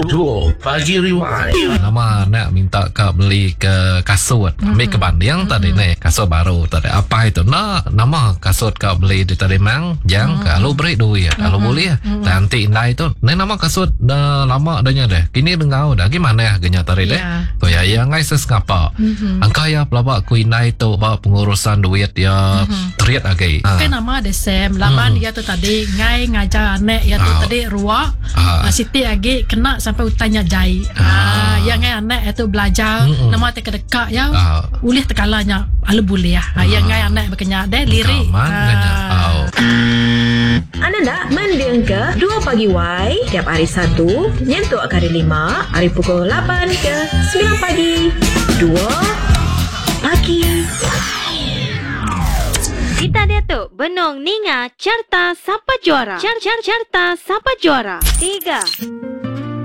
Duo Pagi Rewind. Nama nak minta kau beli ke kasut. Ambil ke banding tadi ni kasut baru tadi. Apa itu? Nama kasut kau beli di tadi mang. Yang kalau beri duit kalau boleh nanti indai itu. Ni nama kasut dah lama adanya deh. Kini dengar dah gimana ya harganya tadi deh. Tu ya yang ngai sesngapa. Angka ya pelabak ku indai tu bawa pengurusan duit ya teriak lagi. Kan nama ada Sam laban dia tu tadi ngai ngajar anak ya tu tadi ruak Siti lagi kena sampai utanya jai. Yang ngai anak itu belajar nama dekat ya. Ulih tekalanya ala boleh ya. Yang ngai anak berkenyak deh lirik. Anda nak mendeng ke 2 Pagi Y tiap hari Sabtu nyentuk hari 5 hari pukul 8 ke 9 pagi 2 Pagi. Kita dia tu Benong Ninga Carta Siapa Juara. Carta Siapa Juara 3